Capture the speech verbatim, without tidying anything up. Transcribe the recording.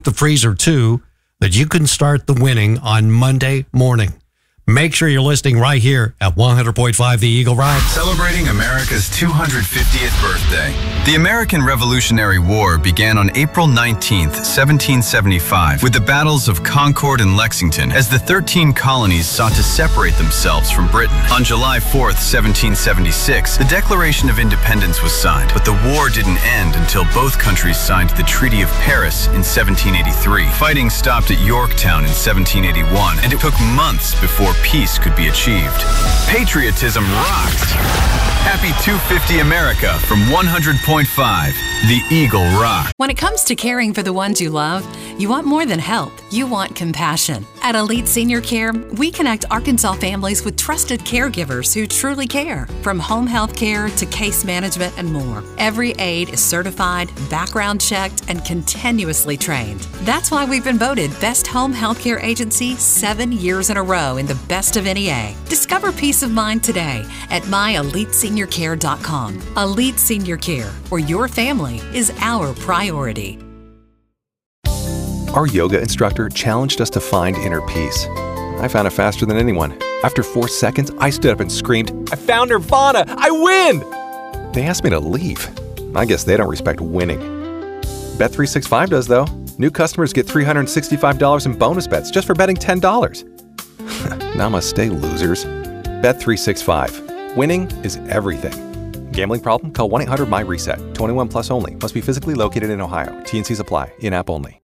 the freezer too, that you can start the winning on Monday morning. Make sure you're listening right here at one hundred point five The Eagle Rock. Celebrating America's two hundred fiftieth birthday. The American Revolutionary War began on April nineteenth, seventeen seventy-five, with the battles of Concord and Lexington, as the thirteen colonies sought to separate themselves from Britain. On July fourth, seventeen seventy-six, the Declaration of Independence was signed, but the war didn't end until both countries signed the Treaty of Paris in seventeen eighty-three. Fighting stopped at Yorktown in seventeen eighty-one, and it took months before peace could be achieved. Patriotism rocks! Happy two hundred fifty America from one hundred point five The Eagle Rock. When it comes to caring for the ones you love, you want more than help. You want compassion. At Elite Senior Care, we connect Arkansas families with trusted caregivers who truly care. From home health care to case management and more, every aide is certified, background checked, and continuously trained. That's why we've been voted Best Home Healthcare Agency seven years in a row in the Best of N E A. Discover peace of mind today at my elite senior care dot com. Elite Senior Care, where your family is our priority. Our yoga instructor challenged us to find inner peace. I found it faster than anyone. After four seconds, I stood up and screamed, "I found Nirvana! I win!" They asked me to leave. I guess they don't respect winning. Bet three sixty-five does, though. New customers get three hundred sixty-five dollars in bonus bets just for betting ten dollars. Namaste, losers. Bet three sixty-five. Winning is everything. Gambling problem? Call one eight hundred M Y RESET. twenty-one plus only. Must be physically located in Ohio. T and Cs apply. In-app only.